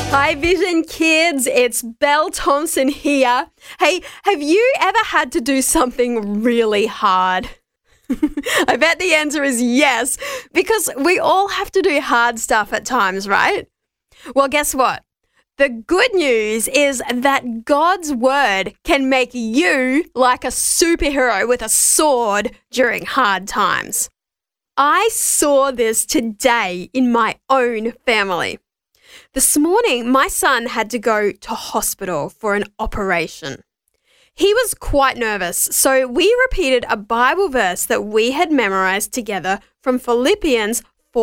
Hi Vision kids, it's Belle Thompson here. Hey, have you ever had to do something really hard? I bet the answer is yes, because we all have to do hard stuff at times, right? Well, guess what? The good news is that God's word can make you like a superhero with a sword during hard times. I saw this today in my own family. This morning, my son had to go to hospital for an operation. He was quite nervous, so we repeated a Bible verse that we had memorized together from Philippians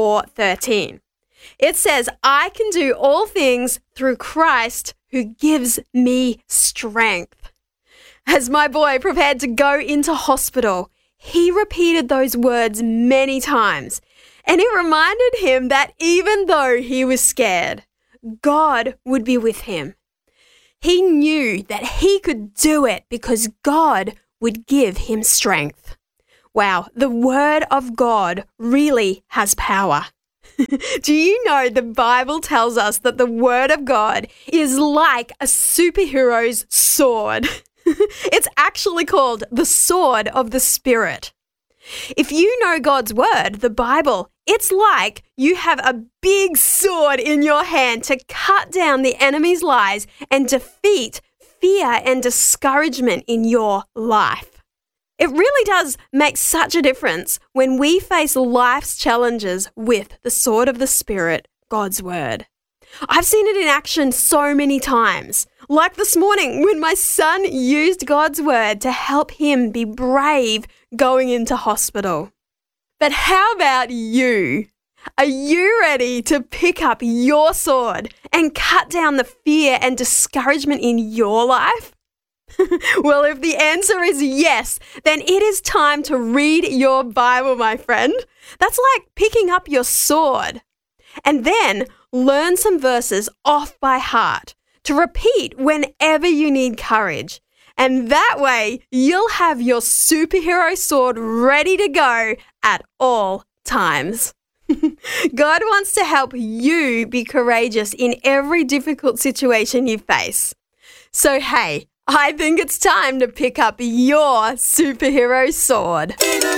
4:13. It says, "I can do all things through Christ who gives me strength." As my boy prepared to go into hospital, he repeated those words many times, and it reminded him that even though he was scared, God would be with him. He knew that he could do it because God would give him strength. Wow, the word of God really has power. Do you know the Bible tells us that the word of God is like a superhero's sword? It's actually called the sword of the Spirit. If you know God's word, the Bible, it's like you have a big sword in your hand to cut down the enemy's lies and defeat fear and discouragement in your life. It really does make such a difference when we face life's challenges with the sword of the Spirit, God's word. I've seen it in action so many times, like this morning when my son used God's word to help him be brave going into hospital. But how about you? Are you ready to pick up your sword and cut down the fear and discouragement in your life? Well, if the answer is yes, then it is time to read your Bible, my friend. That's like picking up your sword. And then learn some verses off by heart to repeat whenever you need courage. And that way, you'll have your superhero sword ready to go at all times. God wants to help you be courageous in every difficult situation you face. So hey, I think it's time to pick up your superhero sword.